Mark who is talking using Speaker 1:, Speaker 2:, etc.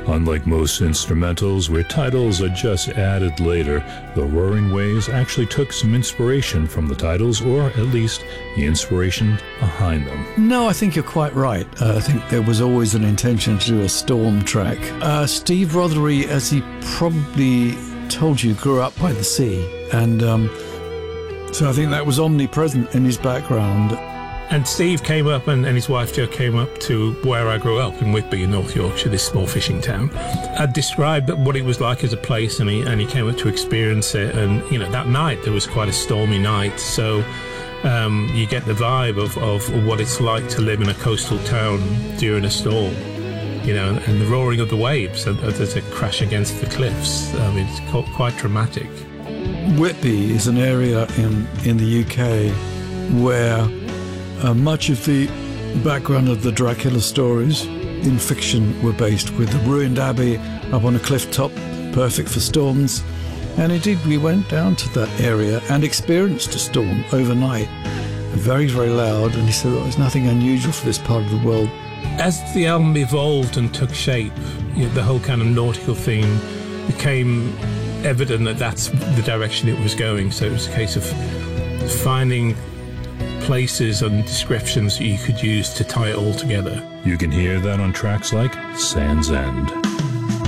Speaker 1: Unlike most instrumentals where titles are just added later, the Roaring Waves actually took some inspiration from the titles, or at least the inspiration behind them.
Speaker 2: No, I think you're quite right. I think there was always an intention to do a Storm track. Steve Rothery, as he probably told you, grew up by the sea, and so I think that was omnipresent in his background.
Speaker 3: And Steve came up, and his wife Jo came up to where I grew up in Whitby in North Yorkshire, this small fishing town. I described what it was like as a place, and he came up to experience it. And that night there was quite a stormy night, so you get the vibe of what it's like to live in a coastal town during a storm. And the roaring of the waves as it crash against the cliffs. It's quite dramatic.
Speaker 2: Whitby is an area in the UK where much of the background of the Dracula stories in fiction were based, with the ruined abbey up on a cliff top, perfect for storms. And indeed, we went down to that area and experienced a storm overnight, very, very loud. And he said that was nothing unusual for this part of the world.
Speaker 3: As the album evolved and took shape, the whole kind of nautical theme became evident that that's the direction it was going. So it was a case of finding places and descriptions that you could use to tie it all together.
Speaker 1: You can hear that on tracks like Sands End.